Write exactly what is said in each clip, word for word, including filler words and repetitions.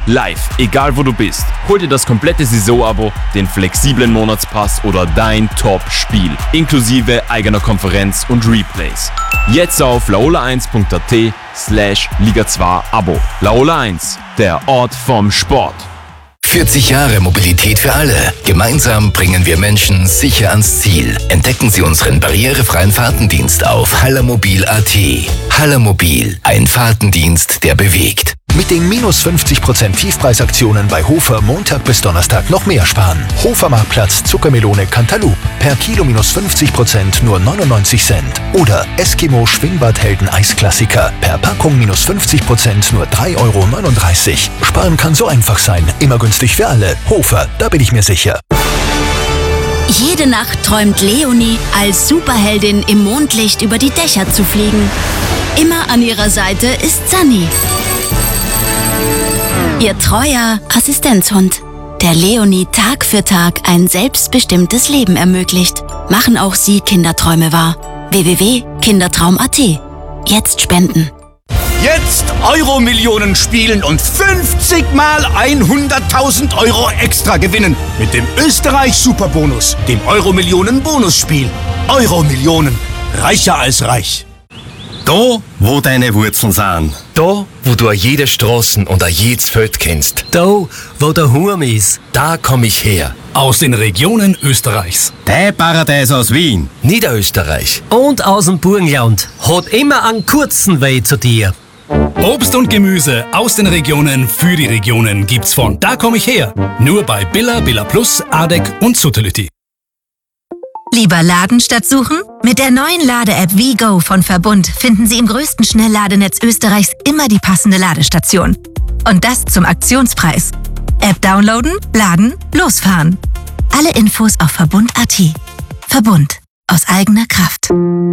live, egal wo du bist. Hol dir das komplette Saison-Abo, den flexiblen Monatspass oder dein Top-Spiel, inklusive eigener Konferenz und Replays. Jetzt auf laola eins punkt at slash Liga zwei Abo. Laola eins, der Ort vom Sport. vierzig Jahre Mobilität für alle. Gemeinsam bringen wir Menschen sicher ans Ziel. Entdecken Sie unseren barrierefreien Fahrtendienst auf hallermobil punkt at. Hallermobil, ein Fahrtendienst, der bewegt. Mit den minus fünfzig Prozent Tiefpreisaktionen bei Hofer Montag bis Donnerstag noch mehr sparen. Hofer Marktplatz Zuckermelone Cantaloupe. Per Kilo minus fünfzig Prozent nur neunundneunzig Cent. Oder Eskimo Schwimmbadhelden Eisklassiker. Per Packung minus fünfzig Prozent nur drei Euro neununddreißig. Sparen kann so einfach sein. Immer günstig für alle. Hofer, da bin ich mir sicher. Jede Nacht träumt Leonie, als Superheldin im Mondlicht über die Dächer zu fliegen. Immer an ihrer Seite ist Sunny, ihr treuer Assistenzhund, der Leonie Tag für Tag ein selbstbestimmtes Leben ermöglicht. Machen auch Sie Kinderträume wahr. w w w punkt kindertraum punkt at. Jetzt spenden. Jetzt Euro-Millionen spielen und fünfzig mal hunderttausend Euro extra gewinnen mit dem Österreich-Superbonus, dem Euro-Millionen-Bonusspiel. Euro-Millionen, reicher als reich. Da, wo deine Wurzeln sind. Da, wo du jede Straßen und a jedes Feld kennst. Da, wo der Hurm ist, Da komm ich her. Aus den Regionen Österreichs. Dein Paradies aus Wien. Niederösterreich. und aus dem Burgenland hat immer einen kurzen Weg zu dir. Obst und Gemüse aus den Regionen für die Regionen gibt's von Da komm ich her. Nur bei Billa, Billa Plus, Adek und Suttelütti. Lieber laden statt suchen? Mit der neuen Lade-App WeGo von Verbund finden Sie im größten Schnellladenetz Österreichs immer die passende Ladestation. Und das zum Aktionspreis. App downloaden, laden, losfahren. Alle Infos auf verbund punkt at. Verbund. Aus eigener Kraft.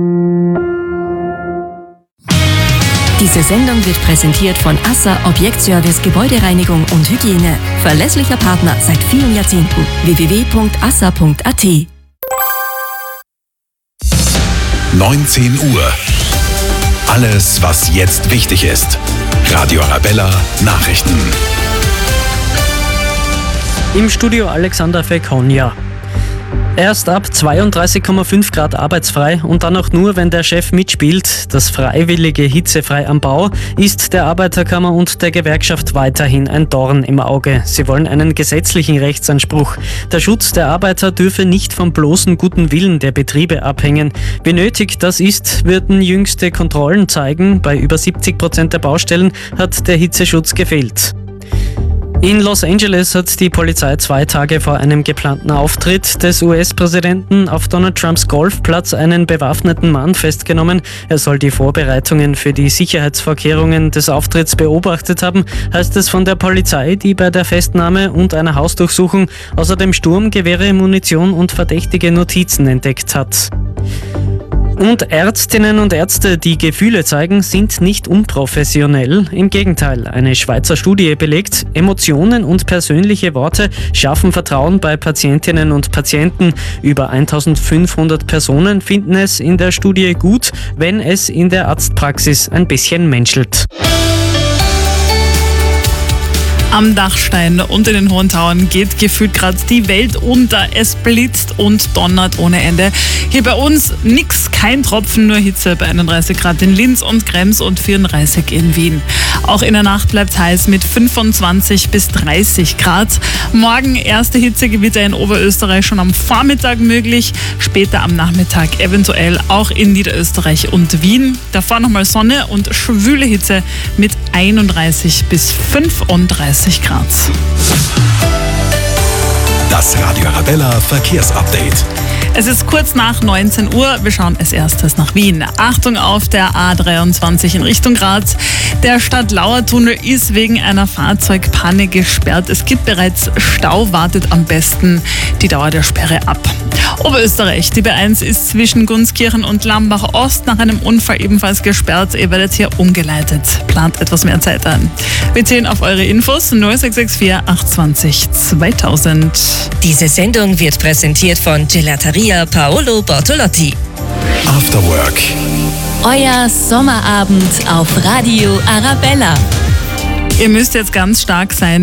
Diese Sendung wird präsentiert von ASSA Objektservice Gebäudereinigung und Hygiene. Verlässlicher Partner seit vielen Jahrzehnten. w w w punkt assa punkt at. neunzehn Uhr. Alles, was jetzt wichtig ist. Radio Arabella Nachrichten. Im Studio Alexander Fekonja. Erst ab zweiunddreißig Komma fünf Grad arbeitsfrei und dann auch nur, wenn der Chef mitspielt. Das freiwillige Hitzefrei am Bau ist der Arbeiterkammer und der Gewerkschaft weiterhin ein Dorn im Auge. Sie wollen einen gesetzlichen Rechtsanspruch. Der Schutz der Arbeiter dürfe nicht vom bloßen guten Willen der Betriebe abhängen. Wie nötig das ist, würden jüngste Kontrollen zeigen. Bei über siebzig Prozent der Baustellen hat der Hitzeschutz gefehlt. In Los Angeles hat die Polizei zwei Tage vor einem geplanten Auftritt des U S-Präsidenten auf Donald Trumps Golfplatz einen bewaffneten Mann festgenommen. Er soll die Vorbereitungen für die Sicherheitsvorkehrungen des Auftritts beobachtet haben, heißt es von der Polizei, die bei der Festnahme und einer Hausdurchsuchung außerdem Sturmgewehre, Munition und verdächtige Notizen entdeckt hat. Und Ärztinnen und Ärzte, die Gefühle zeigen, sind nicht unprofessionell. Im Gegenteil, eine Schweizer Studie belegt, Emotionen und persönliche Worte schaffen Vertrauen bei Patientinnen und Patienten. Über eintausendfünfhundert Personen finden es in der Studie gut, wenn es in der Arztpraxis ein bisschen menschelt. Am Dachstein und in den Hohen Tauern geht gefühlt gerade die Welt unter. Es blitzt und donnert ohne Ende. Hier bei uns nix, kein Tropfen, nur Hitze bei einunddreißig Grad in Linz und Krems und vierunddreißig in Wien. Auch in der Nacht bleibt es heiß mit fünfundzwanzig bis dreißig Grad. Morgen erste Hitzegewitter in Oberösterreich schon am Vormittag möglich. Später am Nachmittag eventuell auch in Niederösterreich und Wien. Davor nochmal Sonne und schwüle Hitze mit einunddreißig bis fünfunddreißig Grad. Das Radio Arabella Verkehrsupdate. Es ist kurz nach neunzehn Uhr. Wir schauen als erstes nach Wien. Achtung auf der A dreiundzwanzig in Richtung Graz. Der Stadtlauer-Tunnel ist wegen einer Fahrzeugpanne gesperrt. Es gibt bereits Stau, wartet am besten die Dauer der Sperre ab. Oberösterreich, die B eins ist zwischen Gunskirchen und Lambach-Ost nach einem Unfall ebenfalls gesperrt. Ihr werdet hier umgeleitet. Plant etwas mehr Zeit ein. Wir zählen auf eure Infos null sechs sechs vier acht zwei null zweitausend. Diese Sendung wird präsentiert von Gelateria Paolo Bortolotti. After Work. Euer Sommerabend auf Radio Arabella. Ihr müsst jetzt ganz stark sein.